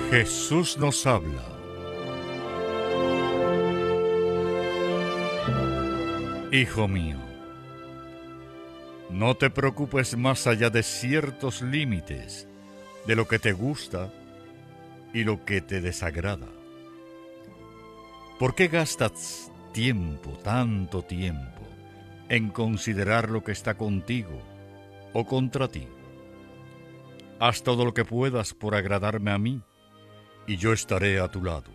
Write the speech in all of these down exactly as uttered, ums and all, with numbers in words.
Jesús nos habla. Hijo mío, no te preocupes más allá de ciertos límites de lo que te gusta y lo que te desagrada. ¿Por qué gastas tiempo, tanto tiempo, en considerar lo que está contigo o contra ti? Haz todo lo que puedas por agradarme a mí, y yo estaré a tu lado.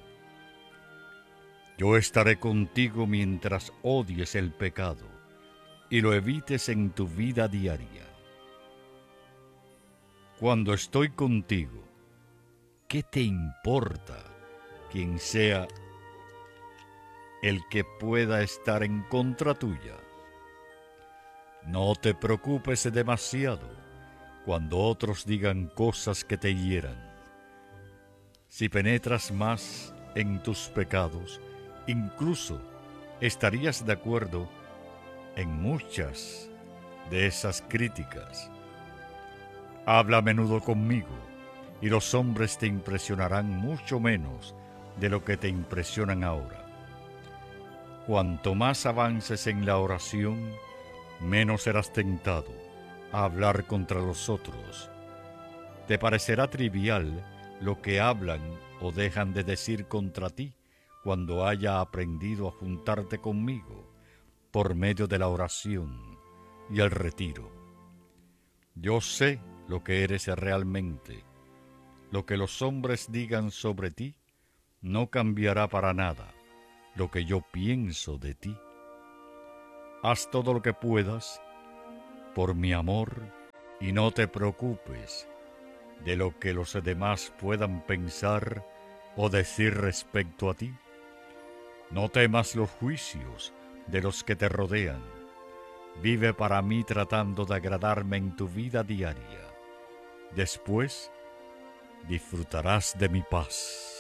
Yo estaré contigo mientras odies el pecado y lo evites en tu vida diaria. Cuando estoy contigo, ¿qué te importa quien sea el que pueda estar en contra tuya? No te preocupes demasiado cuando otros digan cosas que te hieran. Si penetras más en tus pecados, incluso estarías de acuerdo en muchas de esas críticas. Habla a menudo conmigo y los hombres te impresionarán mucho menos de lo que te impresionan ahora. Cuanto más avances en la oración, menos serás tentado a hablar contra los otros. Te parecerá trivial lo que hablan o dejan de decir contra ti cuando haya aprendido a juntarte conmigo por medio de la oración y el retiro. Yo sé lo que eres realmente. Lo que los hombres digan sobre ti no cambiará para nada lo que yo pienso de ti. Haz todo lo que puedas por mi amor y no te preocupes de lo que los demás puedan pensar o decir respecto a ti. No temas los juicios de los que te rodean. Vive para mí tratando de agradarme en tu vida diaria. Después disfrutarás de mi paz.